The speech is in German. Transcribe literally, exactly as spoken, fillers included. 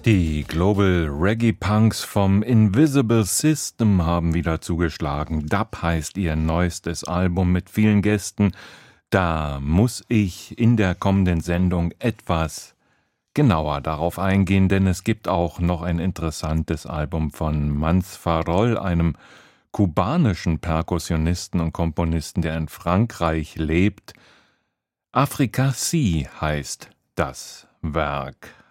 Die Global Reggae Punks vom Invisible System haben wieder zugeschlagen. Dub heißt ihr neuestes Album mit vielen Gästen. Da muss ich in der kommenden Sendung etwas genauer darauf eingehen, denn es gibt auch noch ein interessantes Album von Mans Farol, einem kubanischen Perkussionisten und Komponisten, der in Frankreich lebt. Africa Sea heißt das Werk.